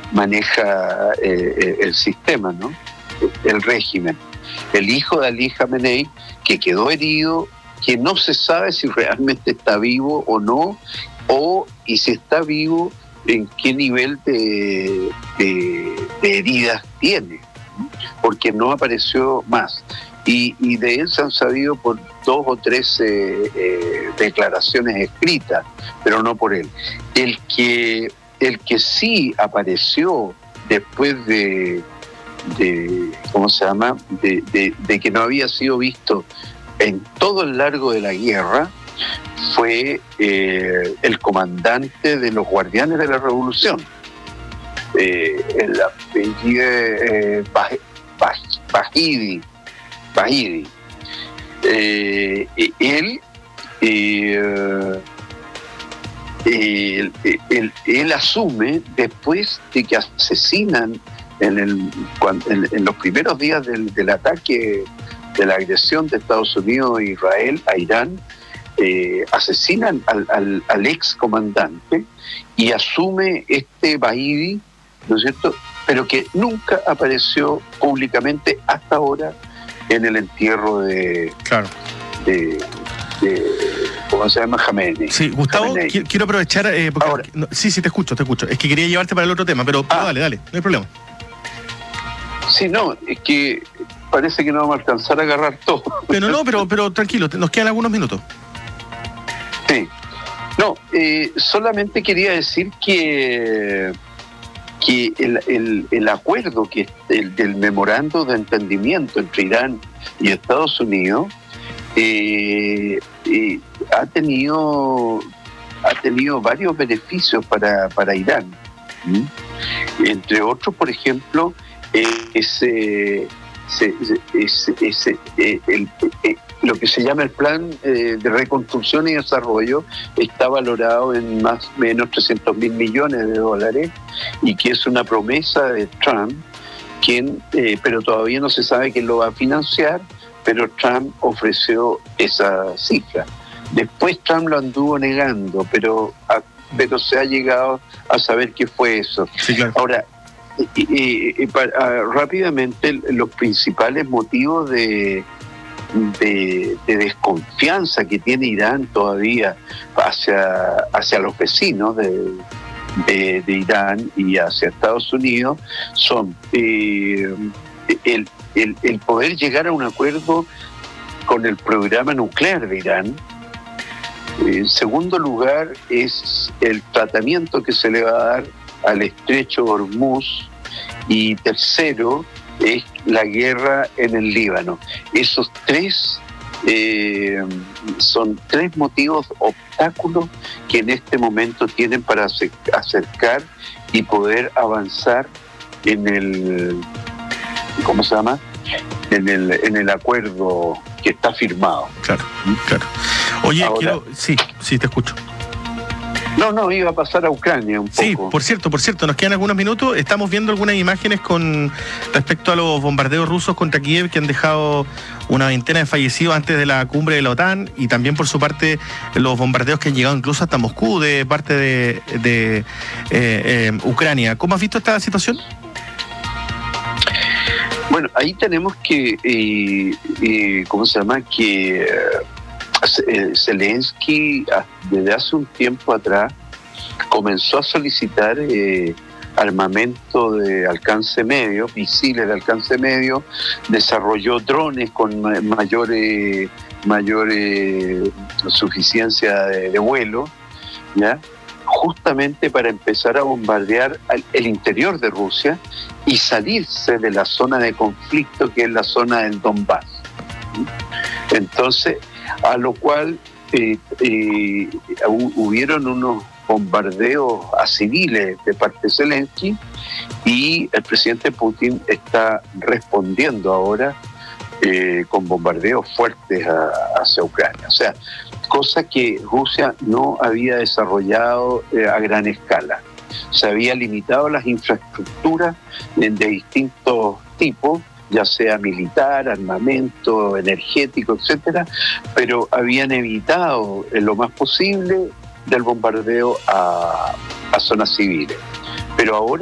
maneja el sistema, ¿no? El régimen. El hijo de Ali Khamenei, que quedó herido, que no se sabe si realmente está vivo o no, y si está vivo, en qué nivel de heridas tiene, porque no apareció más. Y de él se han sabido por 2 o 3 declaraciones escritas, pero no por él. El que sí apareció después de ¿cómo se llama? De que no había sido visto en todo el largo de la guerra, fue el comandante de los Guardianes de la Revolución, el apellido Bahidi. Él asume después de que asesinan en los primeros días del ataque, de la agresión de Estados Unidos e Israel a Irán, asesinan al ex comandante y asume este Bahidi, ¿no es cierto?, pero que nunca apareció públicamente hasta ahora en el entierro de ¿cómo se llama? Khamenei. Sí, Gustavo, quiero aprovechar porque ahora, sí, te escucho. Es que quería llevarte para el otro tema, pero dale, no hay problema. Sí, no, es que parece que no vamos a alcanzar a agarrar todo. Pero tranquilo, nos quedan algunos minutos. Sí. No, solamente quería decir que el acuerdo del memorando de entendimiento entre Irán y Estados Unidos ha tenido varios beneficios para Irán. Entre otros, por ejemplo, lo que se llama el plan de reconstrucción y desarrollo está valorado en más o menos $300.000 millones, y que es una promesa de Trump, pero todavía no se sabe quién lo va a financiar, pero Trump ofreció esa cifra. Después Trump lo anduvo negando, pero se ha llegado a saber qué fue eso. Sí, claro. Ahora, rápidamente, los principales motivos de desconfianza que tiene Irán todavía hacia los vecinos de Irán y hacia Estados Unidos son el poder llegar a un acuerdo con el programa nuclear de Irán. En segundo lugar, es el tratamiento que se le va a dar al estrecho Hormuz, y tercero es la guerra en el Líbano. Esos 3 son 3 motivos, obstáculos que en este momento tienen para acercar y poder avanzar en el, ¿cómo se llama?, en el acuerdo que está firmado. Claro. Oye, ahora, sí, te escucho. No, iba a pasar a Ucrania un poco. Sí, por cierto, nos quedan algunos minutos. Estamos viendo algunas imágenes con respecto a los bombardeos rusos contra Kiev, que han dejado una veintena de fallecidos antes de la cumbre de la OTAN, y también por su parte los bombardeos que han llegado incluso hasta Moscú de parte de Ucrania. ¿Cómo has visto esta situación? Bueno, ahí tenemos que, ¿cómo se llama?, que Zelensky desde hace un tiempo atrás comenzó a solicitar armamento de alcance medio, misiles de alcance medio, desarrolló drones con mayor suficiencia de vuelo, ¿ya?, justamente para empezar a bombardear el interior de Rusia y salirse de la zona de conflicto, que es la zona del Donbass. Entonces, a lo cual hubieron unos bombardeos a civiles de parte de Zelensky, y el presidente Putin está respondiendo ahora con bombardeos fuertes hacia Ucrania. O sea, cosa que Rusia no había desarrollado a gran escala. Se había limitado las infraestructuras de distintos tipos, ya sea militar, armamento, energético, etcétera, pero habían evitado en lo más posible del bombardeo a zonas civiles. Pero ahora